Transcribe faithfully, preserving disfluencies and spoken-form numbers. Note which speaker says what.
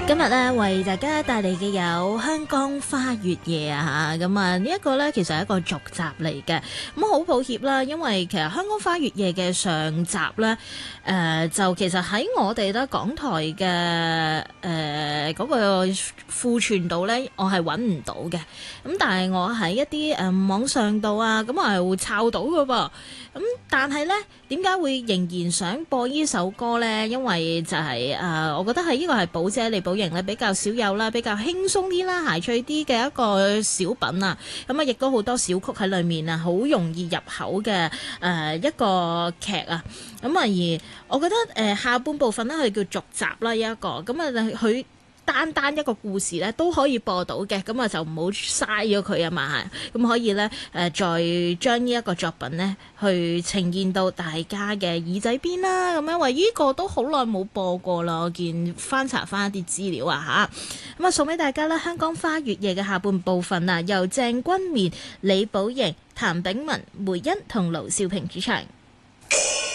Speaker 1: 今日咧為大家帶嚟嘅有香江花月夜啊，咁啊呢一個咧其實係一個續集嚟嘅，咁好抱歉啦，因為其實香江花月夜嘅上集咧，誒、呃、就其實喺我哋咧港台嘅誒嗰個庫存度咧，我係揾唔到嘅，咁但係我喺一啲誒、呃、網上度啊，咁我係會抄到嘅噃，咁但係咧點解會仍然想播呢首歌咧？因為就係、是、誒、呃，我覺得係呢個係寶姐李寶瑩咧比較少有啦，比較輕鬆啲啦，諧趣啲嘅一個小品啊。咁啊，亦都好多小曲喺裏面啊，好容易入口嘅誒、呃、一個劇啊。咁啊，而我覺得誒、呃、下半部分咧，佢叫續集啦，呢一個咁啊，佢。單單一個故事咧都可以播到嘅，咁啊就唔好嘥咗佢啊嘛，咁可以咧誒、呃、再將呢一個作品咧去呈現到大家嘅耳仔邊啦，咁因為呢個都好耐冇播過啦，我見翻查翻一啲資料啊吓，咁啊送俾大家啦，香江花月夜嘅下半部分啊，由鄭君綿、李寶瑩、譚炳文、梅欣同盧少平主唱。